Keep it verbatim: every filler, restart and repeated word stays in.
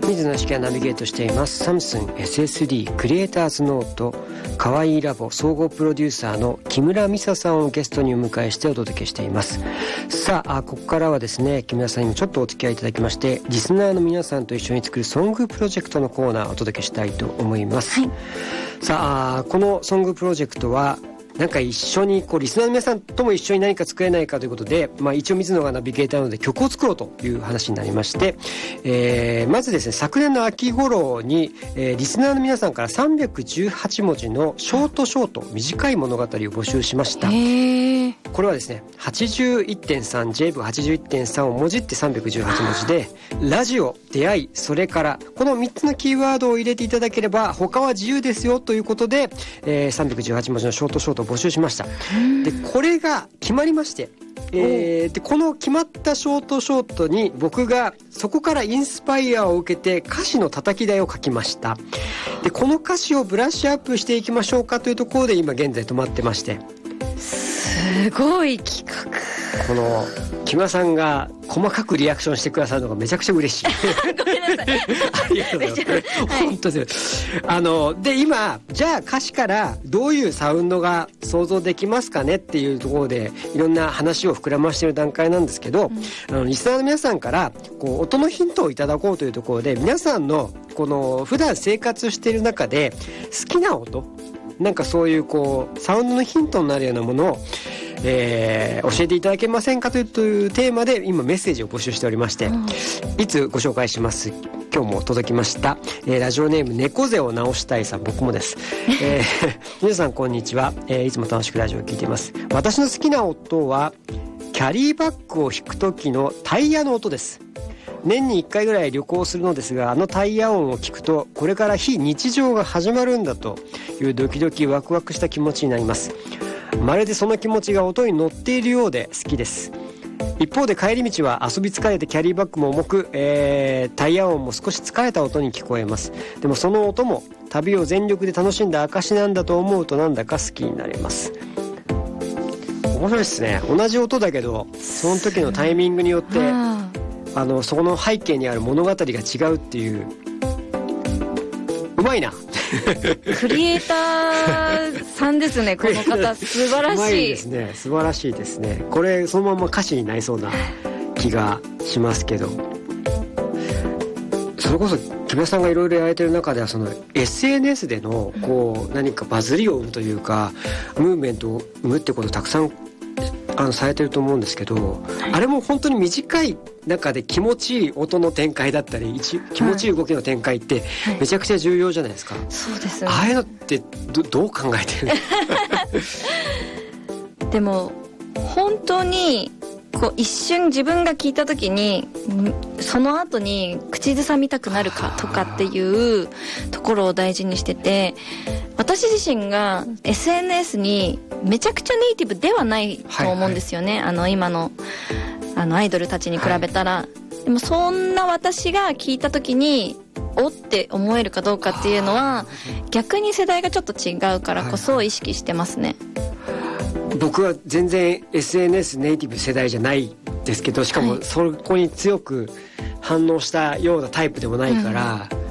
水野式がナビゲートしていますサムスン エスエスディー クリエイターズノートかわいいラボ総合プロデューサーの木村美沙さんをゲストにお迎えしてお届けしています。さあ、ここからはですね、木村さんにもちょっとお付き合いいただきまして、リスナーの皆さんと一緒に作るソングプロジェクトのコーナーをお届けしたいと思います、はい、さあ、このソングプロジェクトはなんか一緒にこうリスナーの皆さんとも一緒に何か作れないかということで、まあ、一応水野がナビゲーターなので曲を作ろうという話になりまして、えー、まずですね、昨年の秋頃に、えー、リスナーの皆さんからさんびゃくじゅうはちもじのショートショート短い物語を募集しました。これはですね はちじゅういってんさん ジェイブイはちじゅういってんさん をもじってさんびゃくじゅうはちもじでラジオ、出会い、それからこのみっつのキーワードを入れていただければ他は自由ですよということで、えー、さんびゃくじゅうはちもじのショートショート募集しました。でこれが決まりまして、えー、でこの決まったショートショートに僕がそこからインスパイアを受けて歌詞の叩き台を書きました。でこの歌詞をブラッシュアップしていきましょうかというところで今現在止まってまして、 すごい企画。 この木村さんが細かくリアクションしてくださるのがめちゃくちゃ嬉しいごめんなさいありがとうございます、はい、本当ですあので今じゃあ歌詞からどういうサウンドが想像できますかねっていうところでいろんな話を膨らましている段階なんですけど、うん、あのリスナーの皆さんからこう音のヒントをいただこうというところで、皆さんのこの普段生活している中で好きな音、なんかそういうこうサウンドのヒントになるようなものをえー、教えていただけませんかというテーマで今メッセージを募集しておりまして、うん、いつご紹介します。今日も届きました、えー、ラジオネーム猫背を直したいさん、僕もです、えー、皆さんこんにちは、えー、いつも楽しくラジオを聞いています。私の好きな音はキャリーバッグを引く時のタイヤの音です。年にいっかいぐらい旅行するのですが、あのタイヤ音を聞くとこれから非日常が始まるんだというドキドキワクワクした気持ちになります。まるでその気持ちが音に乗っているようで好きです。一方で帰り道は遊び疲れてキャリーバッグも重く、えー、タイヤ音も少し疲れた音に聞こえます。でもその音も旅を全力で楽しんだ証なんだと思うとなんだか好きになれます。面白いですね。同じ音だけどその時のタイミングによってあのその背景にある物語が違うっていう、うまいなクリエイターさんですねこの方。素晴らしい。うまいですね。素晴らしいですね。これそのまま歌詞になりそうな気がしますけど、それこそ木村さんがいろいろやられてる中ではその エスエヌエス でのこう何かバズりを生むというかムーブメントを生むってことをたくさんあのされてると思うんですけど、はい、あれも本当に短い中で気持ちいい音の展開だったり気持ちいい動きの展開ってめちゃくちゃ重要じゃないですか、はいはい、 そうですね。 ああいうのって ど, どう考えてるのでも本当にこう一瞬自分が聞いた時にその後に口ずさみたくなるかとかっていうところを大事にしてて、私自身が エスエヌエス にめちゃくちゃネイティブではないと思うんですよね、はいはい、あの今のあのアイドルたちに比べたら、はい、でもそんな私が聞いた時におって思えるかどうかっていうのは逆に世代がちょっと違うからこそ意識してますね、 はいはい、僕は全然 エスエヌエス ネイティブ世代じゃないですけど、しかもそこに強く反応したようなタイプでもないから、うん